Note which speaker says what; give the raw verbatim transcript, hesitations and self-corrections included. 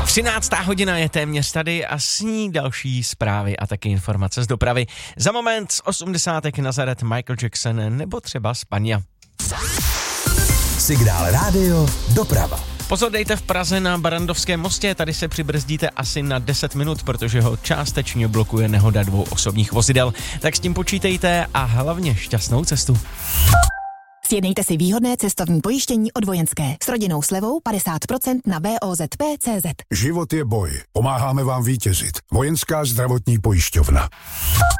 Speaker 1: třináctá hodina je téměř tady a s ní další zprávy a taky informace z dopravy. Za moment z osmdesátek Nazaret, Michael Jackson nebo třeba Spania.
Speaker 2: Signál rádio, doprava.
Speaker 1: Pozor, dejte v Praze na Barrandovském mostě, tady se přibrzdíte asi na deset minut, protože ho částečně blokuje nehoda dvou osobních vozidel. Tak s tím počítejte a hlavně šťastnou cestu.
Speaker 3: Sjednejte si výhodné cestovní pojištění od Vojenské s rodinnou slevou padesát procent na V O Z P tečka cé zet.
Speaker 4: Život je boj. Pomáháme vám vítězit. Vojenská zdravotní pojišťovna.